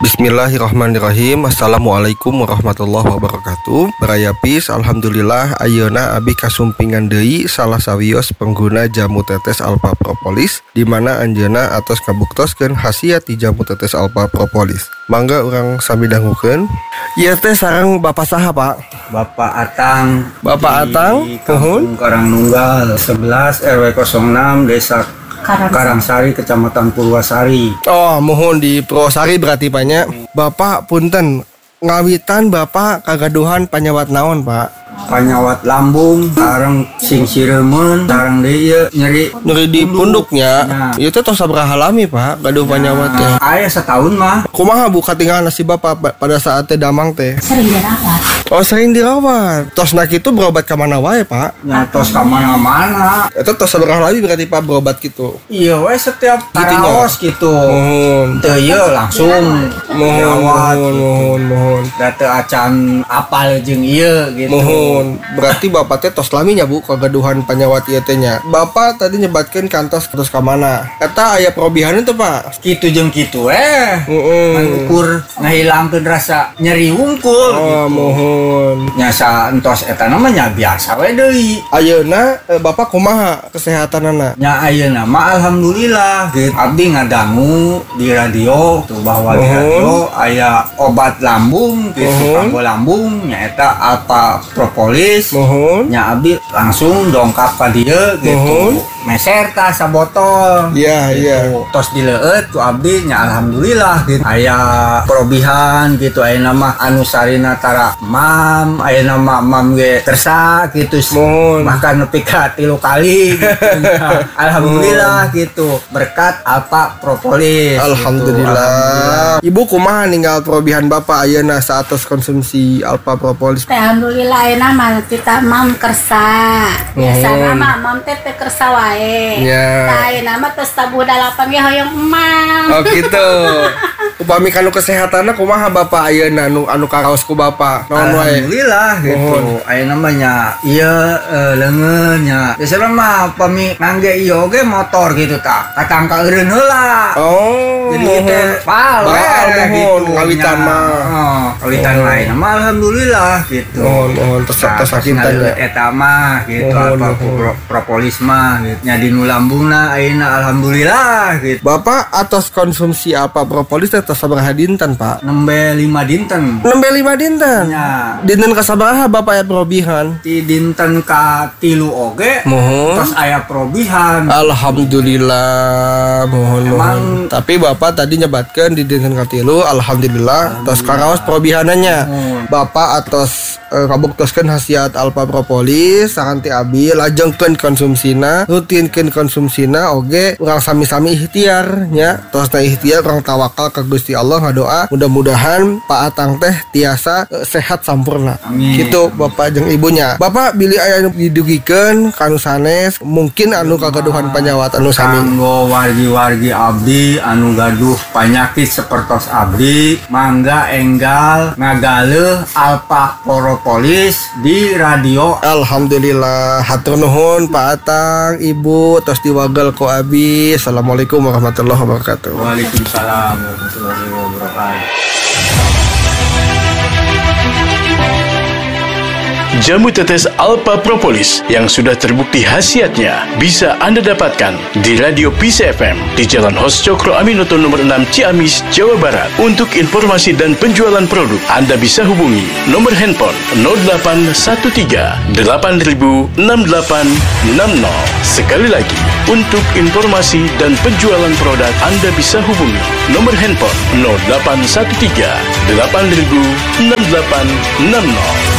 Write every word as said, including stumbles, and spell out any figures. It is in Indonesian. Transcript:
Bismillahirrahmanirrahim. Assalamualaikum warahmatullahi wabarakatuh. Berayapis, alhamdulillah ayeuna abi kasumpingan deui salah sawios pengguna jamu tetes alpha propolis, di mana anjeunna atos kabuktoskeun khasiat ti jamu tetes alpha propolis. Mangga urang sami dangukeun. Ieu teh sareng Bapak saha, Pak? Bapak Atang. Bapak Atang, Kampung Karangnunggal sebelas R W nol enam Desa Karangsari, Karangsari Kecamatan Purwasari. Oh, mohon di Purwasari berarti banyak. Bapak punten, ngawitan Bapak kagaduhan panyawat naon, Pak? Panyawat lambung, sareng sing siremen, sareng deui nyeri Nyeri di punduknya. Nah. Ieu teh tos sabaraha lami, Pak? Gaduh panyawat teh. Aya setahun mah. Kumaha bu katinggalan si Bapak pa- pada saat teh damang teh? Sering dirawat. Oh, sering dirawat. Tos nak itu berobat ke mana wae, Pak? Nyatos ka mana-mana. Itu tos sabaraha lami berarti Pak berobat gitu. Iya we setiap Gitu nya. karaos gitu. Mohon. Teu ieu langsung Mohon, dirawat. mohon, mohon, mohon. Da teu acan apal jeung ieu gitu. Mohon. Berarti Bapak teh tos lami nya Bu kagaduhan panyawat ieu teh nya. Bapak tadi nyebatkeun kantos terus ka mana? Eta aya perobihan itu, Pak. Kitu jeung kitu eh. Heeh. Ukur ngahilangkeun rasa nyeri wungkul Oh, gitu. mohon. Nyasa entos eta namanya biasa we deui. Ayeuna eh, Bapak kumaha kesehatanana? Nya ayeuna mah alhamdulillah gitu. Abdi ngadangu di radio tuh bahwa di Uhun. radio aya obat lambung gitu, Uhun. kanggo lambung nya eta alpha propolis. Mohon. Nya abdi langsung dongkap ka dieu gitu. Uhun. Meser tah sabotol. Iya, gitu. iya. Tos dileueut ku abdi nya alhamdulillah gitu. Aya perobihan gitu, ayeuna mah anu sarina tara mam, ayeuna mah mam ge tersa gitu. Mohon. Bahkan nepi ka tilu kali gitu. Alhamdulillah gitu. Berkat alpha propolis. Gitu. Alhamdulillah. Ibu kumaha ninggal perobihan Bapak ayeuna saatos konsumsi alpha propolis? Teh alhamdulillah ayeuna mah kita mam kersa. Biasana mah mam teh teh kersa wae. Ya. Tah ayeuna mah tos tabuh dalapan ge hoyong emam. Oh gitu. Upami kanu kesehatanna kumaha Bapak ayeuna anu anu karaos ku Bapak? Naon wae? Alhamdulillah gitu. Ayeuna mah nya ieu eh, leungeun nya. Biasana mah pami ngangge ieu ge motor gitu tah. Katangka eureun heula. Oh, Jadi mohon. teh pal we Baal, mohon. gitu. Ngawitan nya. mah. Oh, ngawitan Oh. lain mah alhamdulillah gitu. Mohon, mohon. Tos- Nah, tos terus sakintan ngaleueut ya. eta mah gitu Mohon, alpha mohon. pro- propolis mah gitu. Nya di nu lambungna ayeuna alhamdulillah gitu. Bapak atas konsumsi apa propolis teh tos sabaraha dinten, Pak? Nembe lima dinten. Nembe lima dinten. Nya Dinten ka sabaraha Bapak aya perobihan? di dinten ka tilu oge Mohon. terus aya perobihan. Alhamdulillah, mohon mohon. Emang- Tapi Bapak tadi nyebatkan di dinten katilu, alhamdulillah, tos karaos perobihanannya. Mohon. Bapak atos eh, kabuktoskeun khasiat alpha propolis, saranti abi lajengkeun konsumsina, rutinkeun konsumsina oge urang sami-sami ikhtiar nya. Tos na ikhtiar urang tawakal ka Gusti Allah ngadoa mudah-mudahan Pak Atang teh tiasa eh, sehat sampurna. Amin. Gitu Bapak jeung ibunya. Bapak bilih aya anu didugikeun kanu sanes mungkin anu kagaduhan panyawat anu sami. Kanggo wargi-wargi abdi anu gaduh panyakit sapertos abdi mangga enggal ngagaleuh alpha propolis di radio. Alhamdulillah, hatur nuhun Pak Atang, Ibu, tos diwagel ku abi. Assalamualaikum warahmatullahi wabarakatuh. Waalaikumsalam warahmatullahi wabarakatuh. Jamu tetes alpha propolis yang sudah terbukti khasiatnya bisa Anda dapatkan di Radio Peace F M di Jalan Hos Cokro Aminoto nomor enam Ciamis, Jawa Barat. Untuk informasi dan penjualan produk, Anda bisa hubungi nomor handphone nol delapan satu tiga delapan nol enam delapan enam nol. Sekali lagi, untuk informasi dan penjualan produk, Anda bisa hubungi nomor handphone nol delapan satu tiga delapan nol enam delapan enam nol.